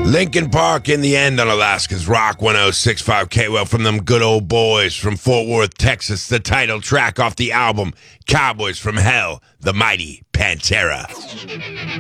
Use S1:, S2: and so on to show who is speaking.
S1: Lincoln Park in the end on Alaska's Rock 106.5 K-Well from them good old boys from Fort Worth, Texas. The title track off the album, Cowboys from Hell, the Mighty Pantera.